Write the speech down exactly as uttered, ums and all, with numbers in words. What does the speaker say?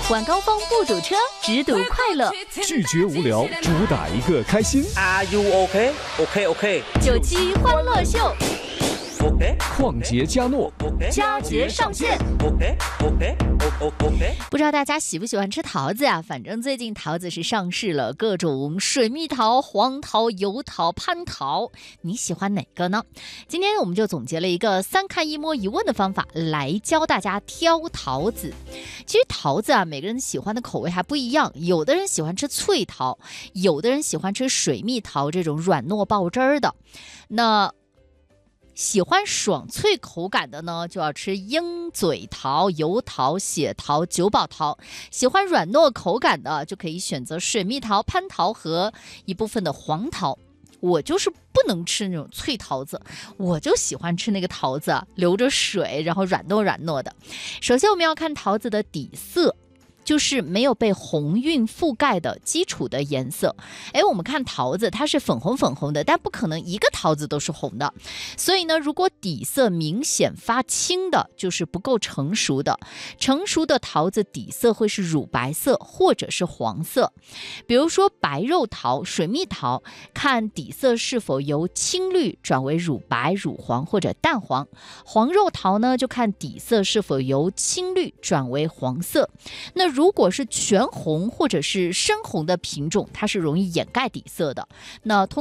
晚高峰不堵车，只堵快乐。 拒绝无聊，主打一个开心。 Are you OK? OK OK。 九七欢乐秀， OK。 旷杰嘉诺， 佳节上线。 OK OK OK。 不知道大家喜不喜欢吃桃子呀？反正最近桃子是上市了，各种水蜜桃、黄桃、油桃、蟠桃，你喜欢哪个呢？今天我们就总结了一个三看一摸一问的方法，来教大家挑桃子。其实桃子啊，每个人喜欢的口味还不一样，有的人喜欢吃脆桃，有的人喜欢吃水蜜桃这种软糯爆汁儿的。那喜欢爽脆口感的呢，就要吃鹰嘴桃、油桃、血桃、九宝桃；喜欢软糯口感的，就可以选择水蜜桃、蟠桃和一部分的黄桃。我就是不能吃那种脆桃子，我就喜欢吃那个桃子啊，流着水，然后软糯软糯的。首先我们要看桃子的底色，就是没有被红晕覆盖的基础的颜色。哎，我们看桃子，它是粉红粉红的，但不可能一个桃子都是红的。所以呢，如果底色明显发青的，就是不够成熟的。成熟的桃子底色会是乳白色或者是黄色。比如说白肉桃、水蜜桃，看底色是否由青绿转为乳白、乳黄或者淡黄。黄肉桃呢，就看底色是否由青绿转为黄色。那如果是全红或者是深红的品种，它是容易掩盖底色的。那通